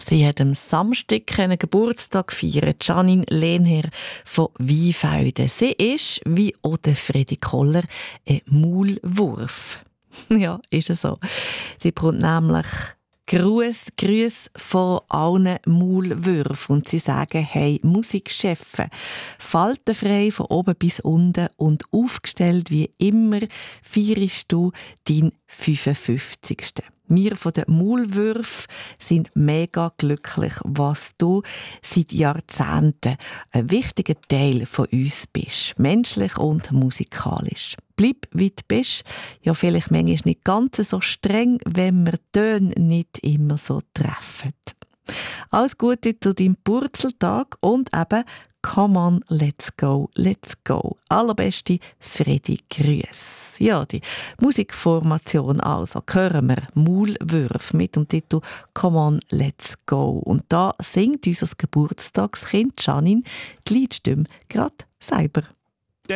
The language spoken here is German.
Sie hat am Samstag einen Geburtstag feiern, Janine Lehnherr von Weinfelden. Sie ist, wie auch der Fredi Koller, ein Maulwurf. Ja, ist es so. Sie bekommt nämlich Grüße von allen Maulwürfen. Und sie sagen, hey, Musikchefe, faltenfrei von oben bis unten und aufgestellt wie immer, feierst du deinen 55. Wir von den Maulwürfen sind mega glücklich, was du seit Jahrzehnten ein wichtiger Teil von uns bist. Menschlich und musikalisch. Bleib, wie du bist. Ja, vielleicht manchmal nicht ganz so streng, wenn wir die Töne nicht immer so treffen. Alles Gute zu deinem Purzeltag und eben «Come on, let's go, let's go». Allerbeste Fredi Grüß. Ja, die Musikformation also hören wir Maulwürf mit dem Titel «Come on, let's go». Und da singt unser Geburtstagskind Janine die Liedstimme gerade selber.